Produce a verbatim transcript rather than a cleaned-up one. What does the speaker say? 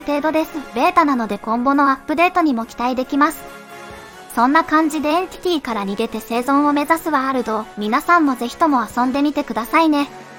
程度です。ベータなので今後のアップデートにも期待できます。そんな感じでエンティティから逃げて生存を目指すワールド、皆さんもぜひとも遊んでみてくださいね。